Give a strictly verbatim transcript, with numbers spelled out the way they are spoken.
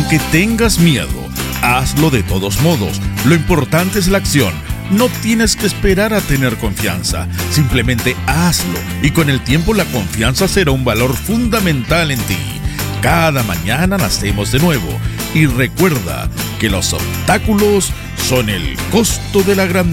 Aunque tengas miedo, hazlo de todos modos. Lo importante es la acción. No tienes que esperar a tener confianza. Simplemente hazlo y con el tiempo la confianza será un valor fundamental en ti. Cada mañana nacemos de nuevo y recuerda que los obstáculos son el costo de la grandeza.